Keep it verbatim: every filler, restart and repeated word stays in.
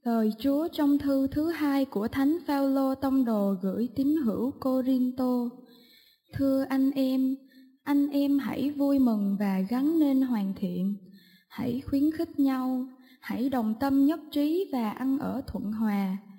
Lời Chúa trong thư thứ hai của Thánh Phaolô tông đồ gửi tín hữu Cô-rin-tô. Thưa anh em, anh em hãy vui mừng và gắng nên hoàn thiện. Hãy khuyến khích nhau, hãy đồng tâm nhất trí và ăn ở thuận hòa.